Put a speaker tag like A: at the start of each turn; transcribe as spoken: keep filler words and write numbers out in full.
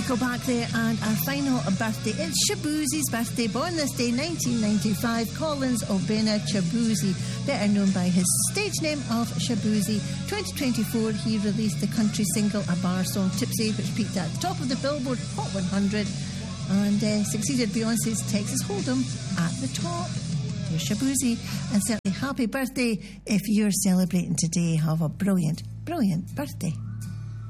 A: go back there, and our final birthday, it's Shaboozie's birthday, born this day nineteen ninety-five, Collins Obena Shaboozie, better known by his stage name of Shaboozie. twenty twenty-four he released the country single A Bar Song Tipsy, which peaked at the top of the Billboard Hot one hundred and uh, succeeded Beyonce's Texas Hold'em at the top. Here's Shaboozie, and certainly happy birthday if you're celebrating today. Have a brilliant, brilliant birthday.